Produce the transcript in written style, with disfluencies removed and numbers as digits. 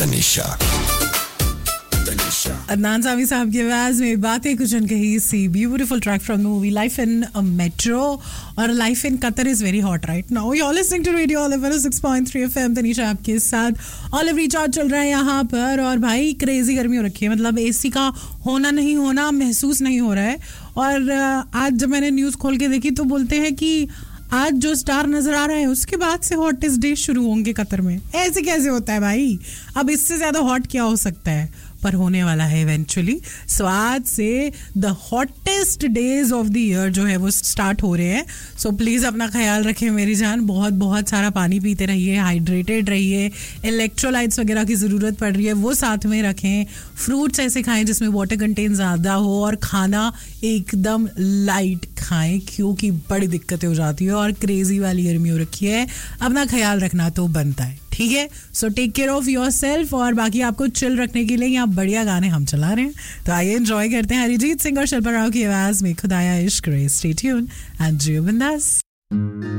तनिषा अदनान सामी साहब की आवाज में बातें कुछ अनकही सी beautiful track from the movie life in a metro और life in Qatar is very hot right now you are listening to radio olive 6.3 FM Tanisha आपके साथ ऑलिव रिचार्ज चल रहा है यहाँ पर और भाई क्रेजी गर्मी हो रखी है मतलब एसी का होना नहीं होना महसूस नहीं हो रहा है और आज जब मैंने न्यूज़ खोल के देखी तो बोलते हैं कि आज जो स्टार नजर आ रहा है उसके बाद से हॉटेस्ट डे शुरू होंगे कतर में ऐसे कैसे होता है भाई अब इससे ज्यादा हॉट क्या हो सकता है पर होने वाला है इवेंचुअली सो आज से the hottest days of the year जो है वो स्टार्ट हो रहे हैं सो प्लीज अपना ख्याल रखें मेरी जान बहुत बहुत सारा पानी पीते रहिए हाइड्रेटेड रहिए इलेक्ट्रोलाइट्स वगैरह की जरूरत पड़ रही है वो साथ में रखें फ्रूट्स ऐसे खाएं जिसमें वाटर कंटेंट ज्यादा हो और खाना एकदम लाइट खाएं क्योंकि बड़ी दिक्कतें हो जाती है और क्रेजी वाली गर्मी हो रखी है अपना ख्याल रखना तो बनता है ठीक है so take care of your self और बाकी आपको चिल रखने के लिए यहाँ बढ़िया गाने हम चला रहे हैं तो आइए एंजॉय करते हैं अरिजीत सिंह और शिल्पा राव की आवाज में खुदाया इश्क रे स्टे ट्यून एंड जियो बिंदास